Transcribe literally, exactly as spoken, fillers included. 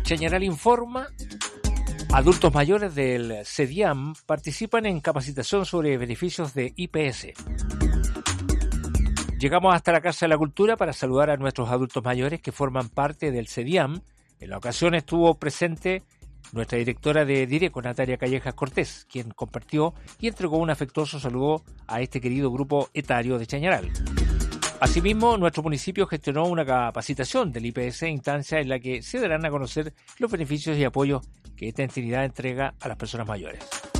Chañaral informa, adultos mayores del CEDIAM participan en capacitación sobre beneficios de I P S. Llegamos hasta la Casa de la Cultura para saludar a nuestros adultos mayores que forman parte del CEDIAM. En la ocasión estuvo presente nuestra directora de Direco, Natalia Callejas Cortés, quien compartió y entregó un afectuoso saludo a este querido grupo etario de Chañaral. Asimismo, nuestro municipio gestionó una capacitación del I P S, instancia en la que se darán a conocer los beneficios y apoyos que esta entidad entrega a las personas mayores.